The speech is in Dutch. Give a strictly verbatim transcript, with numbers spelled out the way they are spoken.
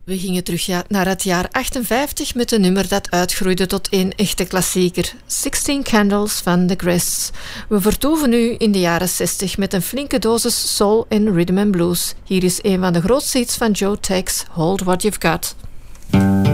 We gingen terug ja- naar het jaar achtenvijftig met een nummer dat uitgroeide tot een echte klassieker. sixteen Candles van The Grests. We vertoeven nu in de jaren zestig met een flinke dosis soul en rhythm and blues. Hier is een van de grootste hits van Joe Tex, Hold What You've Got.